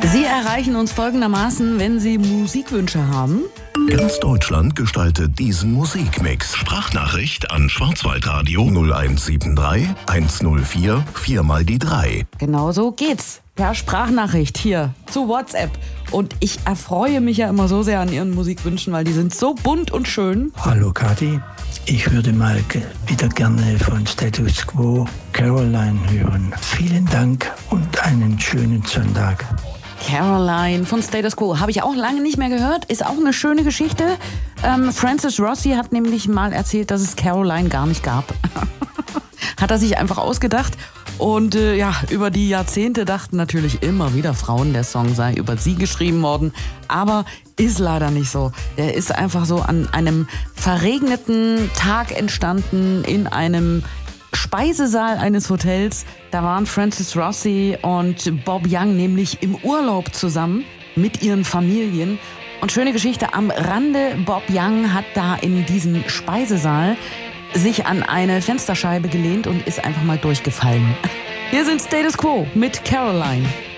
Sie erreichen uns folgendermaßen, wenn Sie Musikwünsche haben. Ganz Deutschland gestaltet diesen Musikmix. Sprachnachricht an Schwarzwaldradio 0173 104 4x3. Genau so geht's. Per Sprachnachricht hier zu WhatsApp. Und ich erfreue mich ja immer so sehr an Ihren Musikwünschen, weil die sind so bunt und schön. Hallo Kathi, ich würde mal wieder gerne von Status Quo Caroline hören. Vielen Dank und einen schönen Sonntag. Caroline von Status Quo. Habe ich auch lange nicht mehr gehört. Ist auch eine schöne Geschichte. Francis Rossi hat nämlich mal erzählt, dass es Caroline gar nicht gab. Hat er sich einfach ausgedacht. Und über die Jahrzehnte dachten natürlich immer wieder Frauen, der Song sei über sie geschrieben worden. Aber ist leider nicht so. Der ist einfach so an einem verregneten Tag entstanden in einem Speisesaal eines Hotels. Da waren Francis Rossi und Bob Young nämlich im Urlaub zusammen mit ihren Familien. Und schöne Geschichte am Rande, Bob Young hat da in diesem Speisesaal sich an eine Fensterscheibe gelehnt und ist einfach mal durchgefallen. Hier sind Status Quo mit Caroline.